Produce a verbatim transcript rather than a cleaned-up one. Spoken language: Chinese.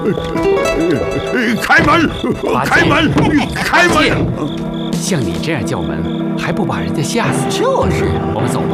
开门！开门！开门！ 像你这样叫门，还不把人家吓死？ 就是， 我们走吧。